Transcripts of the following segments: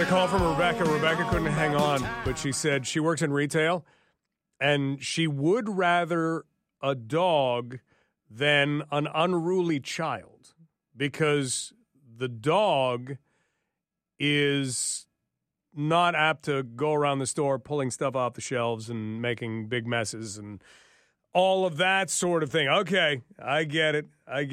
a call from Rebecca. Rebecca couldn't hang on, but she said she works in retail, and she would rather a dog than an unruly child because the dog is not apt to go around the store pulling stuff off the shelves and making big messes and all of that sort of thing. Okay, I get it.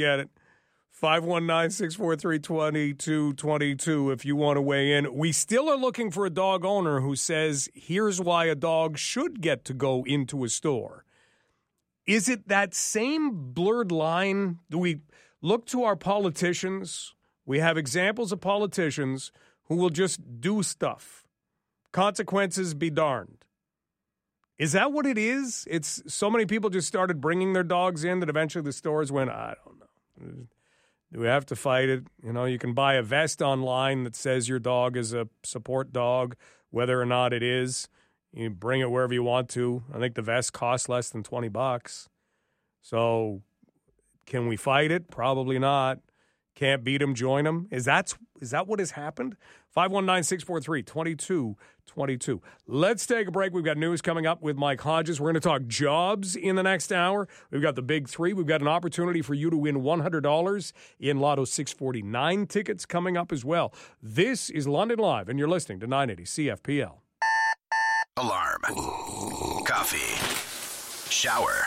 519-643-2222 if you want to weigh in. We still are looking for a dog owner who says, here's why a dog should get to go into a store. Is it that same blurred line? Do we look to our politicians? We have examples of politicians who will just do stuff. Consequences be darned. Is that what it is? It's so many people just started bringing their dogs in that eventually the stores went, I don't know. Do we have to fight it? You know, you can buy a vest online that says your dog is a support dog, whether or not it is. You bring it wherever you want to. I think the vest costs less than $20. So can we fight it? Probably not. Can't beat them, join them. Is that what has happened? 519-643-2222. Let's take a break. We've got news coming up with Mike Hodges. We're going to talk jobs in the next hour. We've got the big three. We've got an opportunity for you to win $100 in Lotto 649 tickets coming up as well. This is London Live, and you're listening to 980 CFPL. Alarm. Coffee. Shower.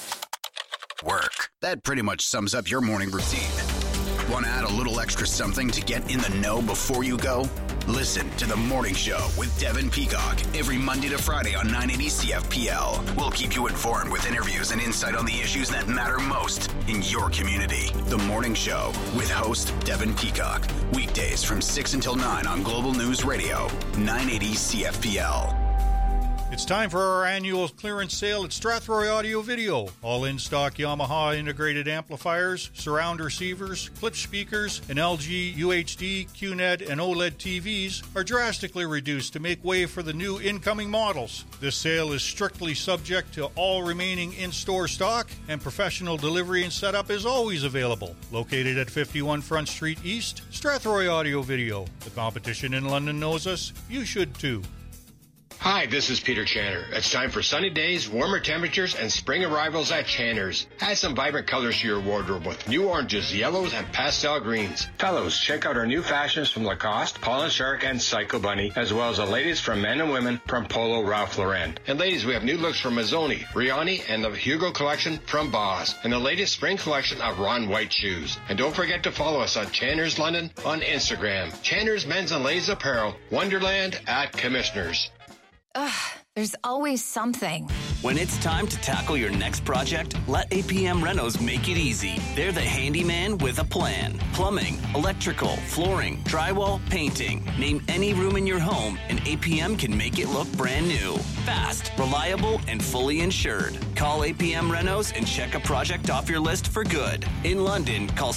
Work. That pretty much sums up your morning routine. Want to add a little extra something to get in the know before you go? Listen to The Morning Show with Devin Peacock every Monday to Friday on 980 CFPL. We'll keep you informed with interviews and insight on the issues that matter most in your community. The Morning Show with host Devin Peacock. Weekdays from 6 until 9 on Global News Radio, 980 CFPL. It's time for our annual clearance sale at Strathroy Audio Video. All in-stock Yamaha integrated amplifiers, surround receivers, clip speakers, and LG UHD, QNED, and OLED TVs are drastically reduced to make way for the new incoming models. This sale is strictly subject to all remaining in-store stock, and professional delivery and setup is always available. Located at 51 Front Street East, Strathroy Audio Video. The competition in London knows us. You should too. Hi, this is Peter Channer. It's time for sunny days, warmer temperatures, and spring arrivals at Channer's. Add some vibrant colors to your wardrobe with new oranges, yellows, and pastel greens. Fellows, check out our new fashions from Lacoste, Paul & Shark, and Psycho Bunny, as well as the latest from men and women from Polo Ralph Lauren. And ladies, we have new looks from Mazzoni, Riani, and the Hugo collection from Boss, and the latest spring collection of Ron White shoes. And don't forget to follow us on Channer's London on Instagram. Channer's Men's and Ladies Apparel, Wonderland at Commissioners. There's always something. When it's time to tackle your next project, let APM Renos make it easy. They're the handyman with a plan. Plumbing, electrical, flooring, drywall, painting. Name any room in your home and APM can make it look brand new. Fast, reliable, and fully insured. Call APM Renos and check a project off your list for good. In London, call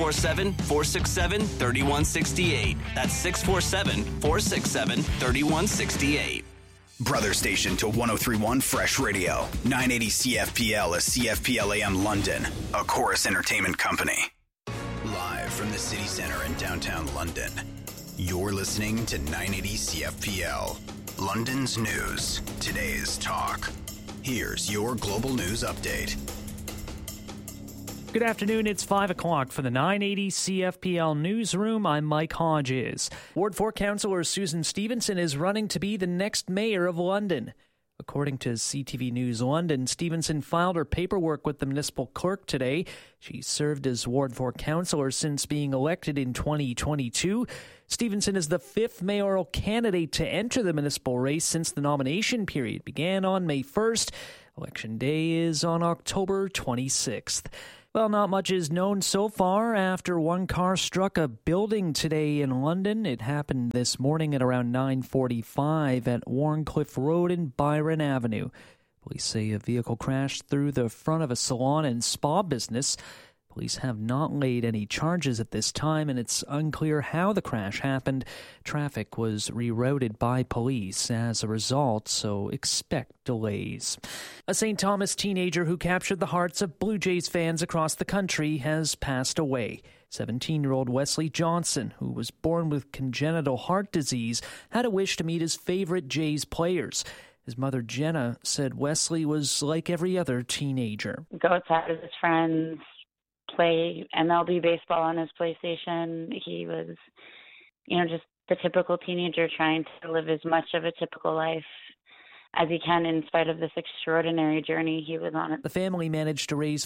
647-467-3168. That's 647-467-3168. Brother station to 1031 Fresh Radio, 980 CFPL, a CFPL AM London, a Chorus Entertainment Company. Live from the city center in downtown London, you're listening to 980 CFPL, London's news, today's talk. Here's your global news update. Good afternoon, it's 5 o'clock for the 980 CFPL Newsroom. I'm Mike Hodges. Ward 4 Councillor Susan Stevenson is running to be the next mayor of London. According to CTV News London, Stevenson filed her paperwork with the municipal clerk today. She served as Ward 4 councillor since being elected in 2022. Stevenson is the fifth mayoral candidate to enter the municipal race since the nomination period began on May 1st. Election day is on October 26th. Well, not much is known so far after one car struck a building today in London. It happened this morning at around 9:45 at Warncliffe Road and Byron Avenue. Police say a vehicle crashed through the front of a salon and spa business. Police have not laid any charges at this time, and it's unclear how the crash happened. Traffic was rerouted by police as a result, so expect delays. A St. Thomas teenager who captured the hearts of Blue Jays fans across the country has passed away. 17-year-old Wesley Johnson, who was born with congenital heart disease, had a wish to meet his favorite Jays players. His mother, Jenna, said Wesley was like every other teenager. Go outside with his friends, play MLB baseball on his PlayStation. He was, just the typical teenager trying to live as much of a typical life as he can in spite of this extraordinary journey he was on. The family managed to raise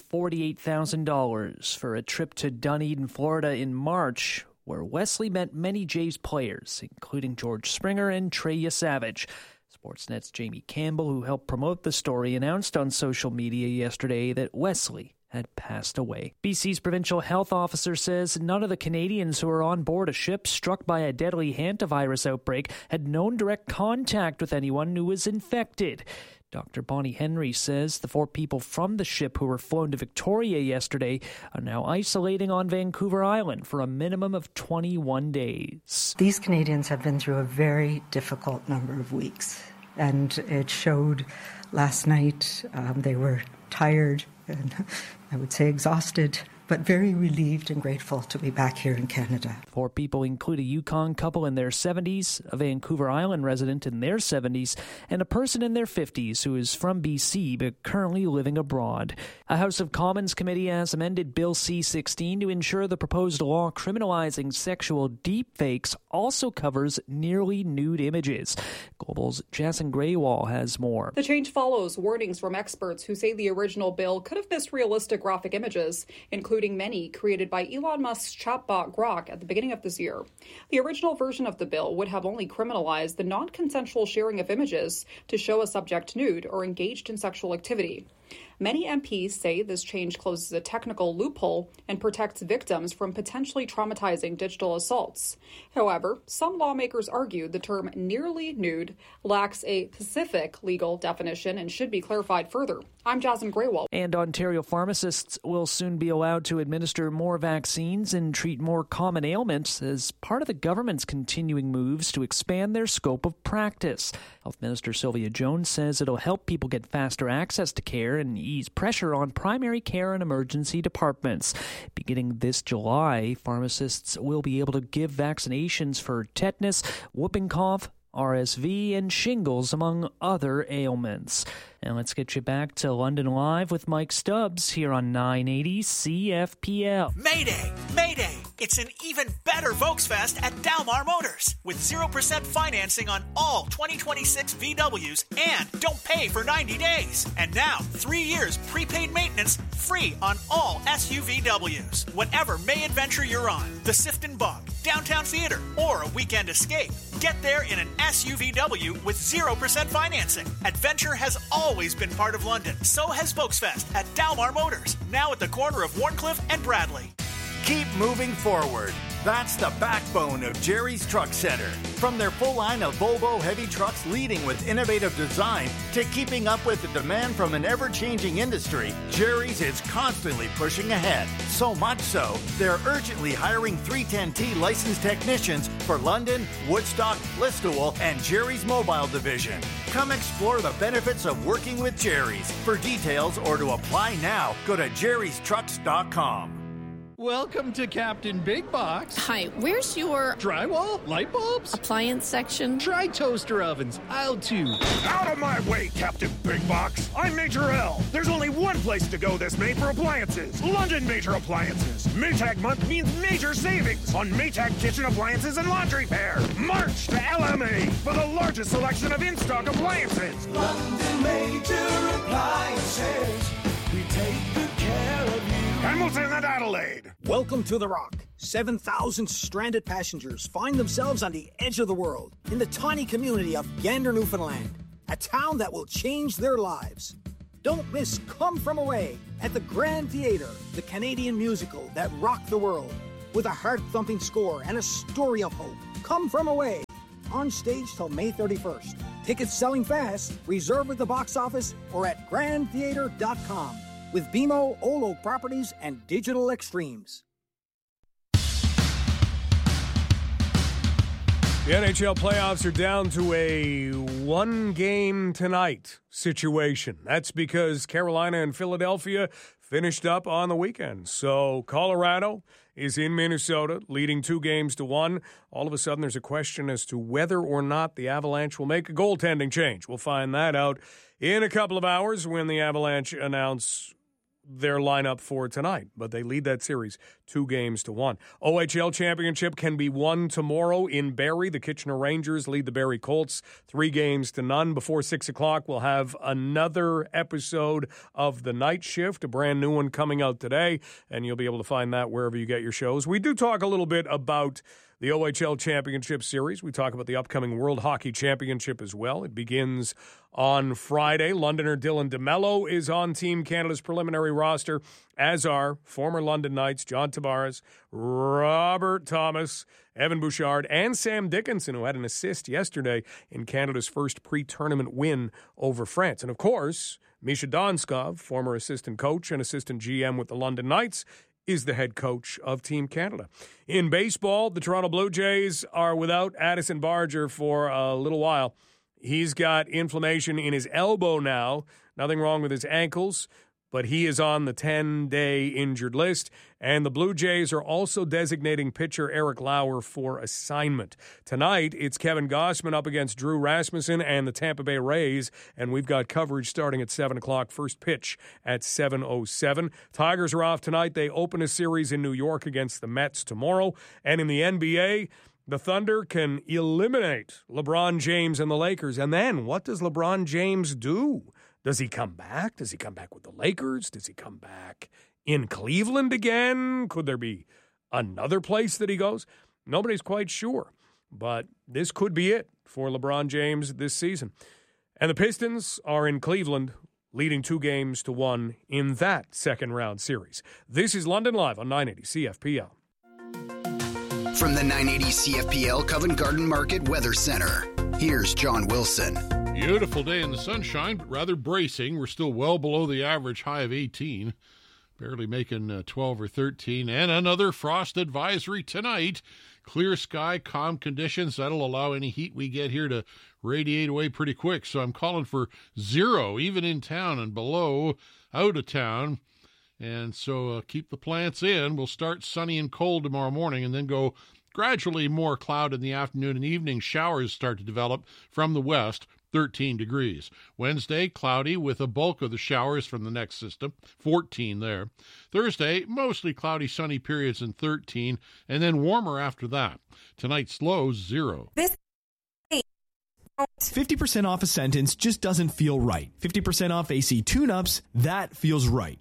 $48,000 for a trip to Dunedin, Florida in March, where Wesley met many Jays players, including George Springer and Trey Yesavage. Sportsnet's Jamie Campbell, who helped promote the story, announced on social media yesterday that Wesley had passed away. BC's provincial health officer says none of the Canadians who were on board a ship struck by a deadly hantavirus outbreak had known direct contact with anyone who was infected. Dr. Bonnie Henry says the 4 people from the ship who were flown to Victoria yesterday are now isolating on Vancouver Island for a minimum of 21 days. These Canadians have been through a very difficult number of weeks, and it showed last night. They were tired and I would say exhausted, but very relieved and grateful to be back here in Canada. 4 people include a Yukon couple in their 70s, a Vancouver Island resident in their 70s, and a person in their 50s who is from BC but currently living abroad. A House of Commons committee has amended Bill C-16 to ensure the proposed law criminalizing sexual deepfakes also covers nearly nude images. Global's Jason Graywall has more. The change follows warnings from experts who say the original bill could have missed realistic graphic images, including many created by Elon Musk's chatbot Grok at the beginning of this year. The original version of the bill would have only criminalized the non-consensual sharing of images to show a subject nude or engaged in sexual activity. Many MPs say this change closes a technical loophole and protects victims from potentially traumatizing digital assaults. However, some lawmakers argue the term nearly nude lacks a specific legal definition and should be clarified further. I'm Jasmine Graywall. And Ontario pharmacists will soon be allowed to administer more vaccines and treat more common ailments as part of the government's continuing moves to expand their scope of practice. Health Minister Sylvia Jones says it'll help people get faster access to care and ease pressure on primary care and emergency departments. Beginning this July, pharmacists will be able to give vaccinations for tetanus, whooping cough, RSV, and shingles, among other ailments. And let's get you back to London Live with Mike Stubbs here on 980 CFPL. Mayday! Mayday! It's an even better Volksfest at Dalmar Motors with 0% financing on all 2026 VWs and don't pay for 90 days. And now, 3 years prepaid maintenance free on all SUVWs. Whatever May adventure you're on, the Sifton Bog, Downtown Theater, or a weekend escape, get there in an SUVW with 0% financing. Adventure has always been part of London. So has Volksfest at Dalmar Motors, now at the corner of Warncliffe and Bradley. Keep moving forward. That's the backbone of Jerry's Truck Center. From their full line of Volvo heavy trucks leading with innovative design to keeping up with the demand from an ever-changing industry, Jerry's is constantly pushing ahead. So much so, they're urgently hiring 310T licensed technicians for London, Woodstock, Listowel, and Jerry's Mobile Division. Come explore the benefits of working with Jerry's. For details or to apply now, go to jerrystrucks.com. Welcome to Captain Big Box. Hi, where's your drywall, light bulbs, appliance section? Try toaster ovens, aisle 2. Out of my way, Captain Big Box. I'm Major L. There's only one place to go this May for appliances. London Major Appliances. Maytag month means major savings on Maytag kitchen appliances and laundry pair. March to LMA for the largest selection of in-stock appliances. London Major Appliances. We take good care of you. Hamilton and Adelaide. Welcome to The Rock. 7,000 stranded passengers find themselves on the edge of the world in the tiny community of Gander, Newfoundland, a town that will change their lives. Don't miss Come From Away at the Grand Theatre, the Canadian musical that rocked the world with a heart-thumping score and a story of hope. Come From Away, on stage till May 31st. Tickets selling fast. Reserve at the box office or at grandtheatre.com. with BMO, Olo Properties, and Digital Extremes. The NHL playoffs are down to a one-game-tonight situation. That's because Carolina and Philadelphia finished up on the weekend. So Colorado is in Minnesota, leading 2-1. All of a sudden, there's a question as to whether or not the Avalanche will make a goaltending change. We'll find that out in a couple of hours when the Avalanche announce their lineup for tonight, but they lead that series 2-1. OHL championship can be won tomorrow in Barrie. The Kitchener Rangers lead the Barrie Colts 3-0. Before 6 o'clock, we'll have another episode of The Night Shift, a brand new one coming out today, and you'll be able to find that wherever you get your shows. We do talk a little bit about the OHL Championship Series. We talk about the upcoming World Hockey Championship as well. It begins on Friday. Londoner Dylan DeMello is on Team Canada's preliminary roster, as are former London Knights John Tavares, Robert Thomas, Evan Bouchard, and Sam Dickinson, who had an assist yesterday in Canada's first pre-tournament win over France. And, of course, Misha Donskov, former assistant coach and assistant GM with the London Knights, is the head coach of Team Canada. In baseball, the Toronto Blue Jays are without Addison Barger for a little while. He's got inflammation in his elbow now. Nothing wrong with his ankles, but he is on the 10-day injured list. And the Blue Jays are also designating pitcher Eric Lauer for assignment. Tonight, it's Kevin Gausman up against Drew Rasmussen and the Tampa Bay Rays, and we've got coverage starting at 7 o'clock, first pitch at 7:07. Tigers are off tonight. They open a series in New York against the Mets tomorrow. And in the NBA, the Thunder can eliminate LeBron James and the Lakers. And then what does LeBron James do? Does he come back? Does he come back with the Lakers? Does he come back in Cleveland again? Could there be another place that he goes? Nobody's quite sure. But this could be it for LeBron James this season. And the Pistons are in Cleveland, leading 2-1 in that second-round series. This is London Live on 980 CFPL. From the 980 CFPL Covent Garden Market Weather Center, here's John Wilson. Beautiful day in the sunshine, but rather bracing. We're still well below the average high of 18, barely making 12 or 13. And another frost advisory tonight. Clear sky, calm conditions. That'll allow any heat we get here to radiate away pretty quick. So I'm calling for 0, even in town, and below out of town. And so keep the plants in. We'll start sunny and cold tomorrow morning and then go gradually more cloud in the afternoon and evening. Showers start to develop from the west. 13 degrees. Wednesday, cloudy with a bulk of the showers from the next system, 14 there. Thursday, mostly cloudy, sunny periods and 13, and then warmer after that. Tonight's lows 0. 50% off a sentence just doesn't feel right. 50% off AC tune-ups, that feels right.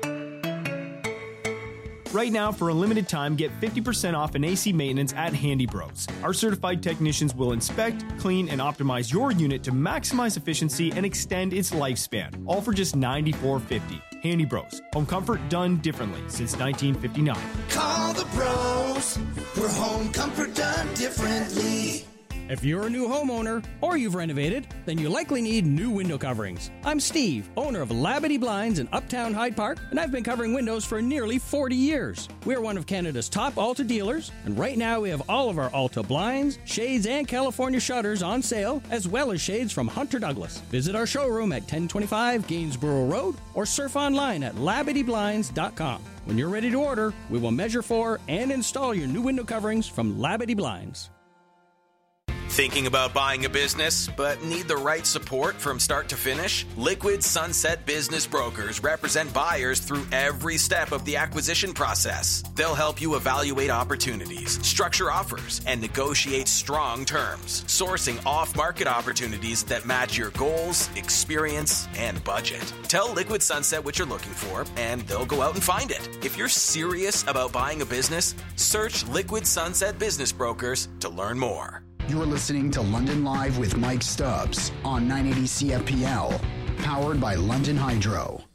Right now, for a limited time, get 50% off an AC maintenance at Handy Bros. Our certified technicians will inspect, clean, and optimize your unit to maximize efficiency and extend its lifespan, all for just $94.50. Handy Bros. Home comfort done differently since 1959. Call the pros for home comfort done differently. If you're a new homeowner or you've renovated, then you likely need new window coverings. I'm Steve, owner of Labadee Blinds in Uptown Hyde Park, and I've been covering windows for nearly 40 years. We're one of Canada's top Alta dealers, and right now we have all of our Alta blinds, shades, and California shutters on sale, as well as shades from Hunter Douglas. Visit our showroom at 1025 Gainsborough Road or surf online at LabadeeBlinds.com. When you're ready to order, we will measure for and install your new window coverings from Labadee Blinds. Thinking about buying a business, but need the right support from start to finish? Liquid Sunset Business Brokers represent buyers through every step of the acquisition process. They'll help you evaluate opportunities, structure offers, and negotiate strong terms, sourcing off-market opportunities that match your goals, experience, and budget. Tell Liquid Sunset what you're looking for, and they'll go out and find it. If you're serious about buying a business, search Liquid Sunset Business Brokers to learn more. You're listening to London Live with Mike Stubbs on 980 CFPL, powered by London Hydro.